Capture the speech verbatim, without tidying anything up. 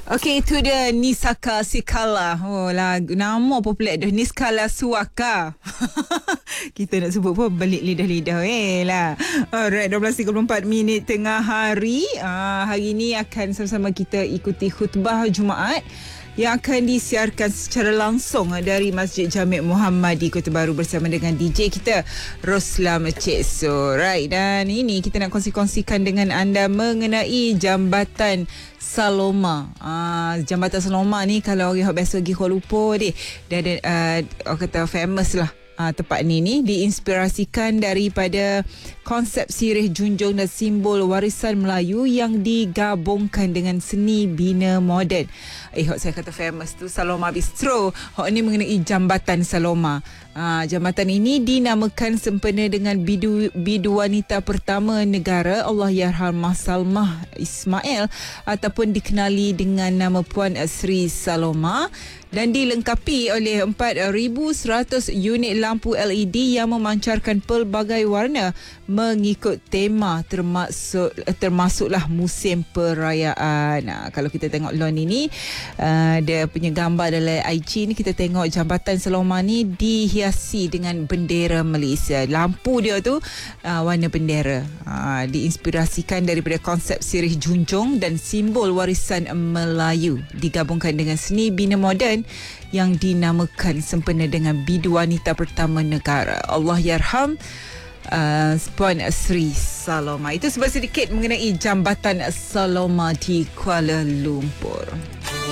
Okey, itu dia Nisaka Sikala. Oh, lagu nama popular dah, Niskala Suaka. Kita nak sebut pun balik lidah-lidah eh lah. Alright, dua belas tiga puluh empat minit tengah hari. Uh, hari ni akan sama-sama kita ikuti khutbah Jumaat yang akan disiarkan secara langsung dari Masjid Jami' Muhammadi Kota Baru bersama dengan D J kita Roslam Cik So. Right, dan ini kita nak kongsi-kongsikan dengan anda mengenai Jambatan Saloma. Ah, Jambatan Saloma ni kalau orang biasa pergi Kuala Lumpur dia, dia ada uh, orang kata famous lah. Uh, tempat ni ni diinspirasikan daripada konsep sirih junjung dan simbol warisan Melayu yang digabungkan dengan seni bina moden. Eh, hok saya kata famous tu Saloma Bistro. Hok ni mengenai Jambatan Saloma. Uh, jambatan ini dinamakan sempena dengan bidu, bidu wanita pertama negara Allahyarhamah Salmah Ismail ataupun dikenali dengan nama Puan Sri Saloma, dan dilengkapi oleh empat ribu seratus unit lampu L E D yang memancarkan pelbagai warna mengikut tema termasuk termasuklah musim perayaan. Nah, kalau kita tengok lon ini, uh, dia punya gambar dalam I G ni, kita tengok Jambatan Saloma ni dihiasi dengan bendera Malaysia. Lampu dia tu uh, warna bendera. Uh, diinspirasikan daripada konsep sirih junjung dan simbol warisan Melayu digabungkan dengan seni bina moden yang dinamakan sempena dengan bidu wanita pertama negara Allahyarham uh, Puan Sri Saloma. Itu sebab sedikit mengenai Jambatan Saloma di Kuala Lumpur.